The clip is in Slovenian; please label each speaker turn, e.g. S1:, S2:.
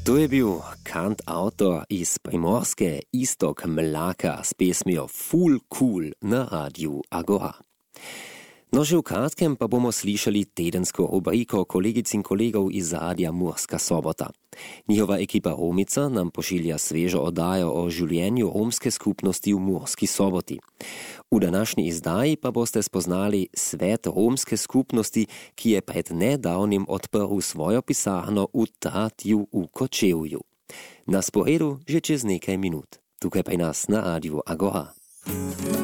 S1: To je bil kant-autor iz Primorske Istok Mlaka s pesmijo Ful Cool na radiju Agora. No, že v kratkem pa bomo slišali tedensko rubriko kolegic in kolegov iz Radia Murska Sobota. Njihova ekipa Romica nam pošilja svežo oddajo o življenju romske skupnosti v Murski Soboti. V današnji izdaji pa boste spoznali svet romske skupnosti, ki je pred nedavnim odprl svojo pisarno v Tratju v Kočevju. Na sporedu že čez nekaj minut. Tukaj pri nas na radiju Agora.